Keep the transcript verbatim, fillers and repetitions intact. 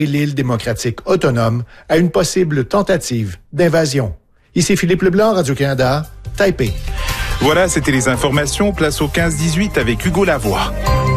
l'île démocratique autonome à une possible tentative d'invasion. Ici Philippe Leblanc, Radio-Canada, Taipei. Voilà, c'était les informations. Place au quinze dix-huit avec Hugo Lavoie.